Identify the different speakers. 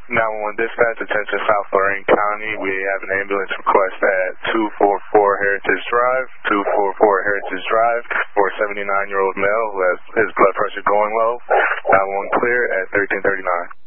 Speaker 1: 911 dispatch, attention South Lorraine County. We have an ambulance request at 244 Heritage Drive, 244 Heritage Drive for a 79-year-old male who has his blood pressure going low. 911 clear at 1339.